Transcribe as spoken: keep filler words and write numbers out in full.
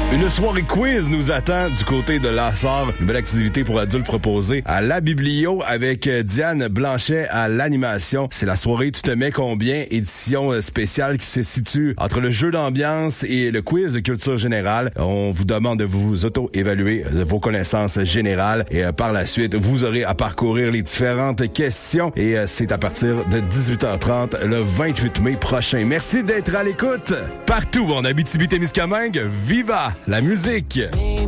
Une soirée quiz nous attend du côté de Lassar. Une belle activité pour adultes proposée à la Biblio avec Diane Blanchet à l'animation. C'est la soirée Tu te mets combien? Édition spéciale qui se situe entre le jeu d'ambiance et le quiz de culture générale. On vous demande de vous auto-évaluer vos connaissances générales et par la suite, vous aurez à parcourir les différentes questions et c'est à partir de dix-huit heures trente le vingt-huit mai prochain. Merci d'être à l'écoute. Partout en Abitibi-Témiscamingue, viva la musique!